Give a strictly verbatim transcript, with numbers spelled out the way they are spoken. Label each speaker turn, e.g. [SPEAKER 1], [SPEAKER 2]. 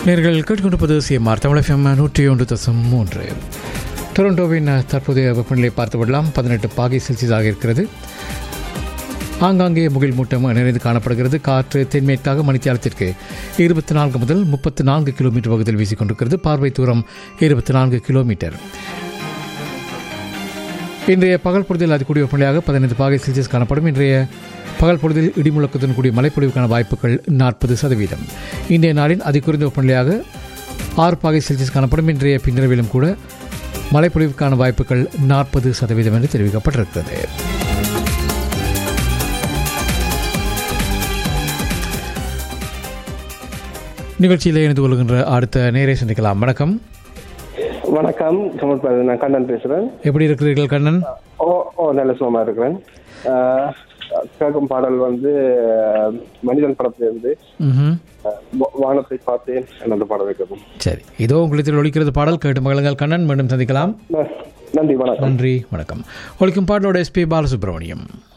[SPEAKER 1] நேர்கள் கேட்டுக்கொண்டிருப்பது CMR Tamil FM நூற்றி ஒன்று தசம் மூன்று. டொரண்டோவின் தற்போதைய வெப்பநிலை பார்த்து விடலாம். பதினெட்டு பாகை செல்சியஸாக இருக்கிறது. ஆங்காங்கே முகில் மூட்டம் நிறைந்து காணப்படுகிறது. காற்று தென்மேற்காக மணித்தியாலத்திற்கு இருபத்தி நான்கு முதல் முப்பத்தி நான்கு கிலோமீட்டர் பகுதியில் வீசிக்கொண்டிருக்கிறது. பார்வை தூரம் இருபத்தி நான்கு கிலோமீட்டர். இன்றைய பகல் பொழுதில் அதிகூடிய வெப்பநிலையாக பதினைந்து பாகை செல்சியஸ் காணப்படும். இன்றைய பகல் பொழுதில் இடிமுழக்கத்துடன் கூடிய மழைப்பொழிவுக்கான வாய்ப்புகள் நாற்பது சதவீதம். இன்றைய நாளின் அதிகுறைந்த வெப்பநிலையாக ஆறு பாகை செல்சியஸ் காணப்படும். இன்றைய பின்னரவிலும் கூட மழைப்பொழிவுக்கான வாய்ப்புகள் நாற்பது சதவீதம் என்று தெரிவிக்கப்பட்டிருக்கிறது. நிகழ்ச்சியில் இணைந்து கொள்கின்ற அடுத்த நேரை சந்திக்கலாம். வணக்கம்.
[SPEAKER 2] வணக்கம், நான் கண்ணன் பேசுறேன்.
[SPEAKER 1] எப்படி இருக்கிறீர்கள் கண்ணன்?
[SPEAKER 2] ஓ ஓ நல்ல சுகமா இருக்கிறேன். கேட்கும் பாடல் வந்து மனிதன் படத்திலிருந்து வானத்தை பார்த்தேன் அந்த பாடல் வைக்கவும்.
[SPEAKER 1] சரி, இதோ உங்களுக்கு ஒழிக்கிறது பாடல். கேட்டு மகளுங்கள் கண்ணன். மீண்டும் சந்திக்கலாம்.
[SPEAKER 2] நன்றி, வணக்கம்.
[SPEAKER 1] நன்றி, வணக்கம். ஒழிக்கும் பாடலோட எஸ்பி பாலசுப்ரமணியம்.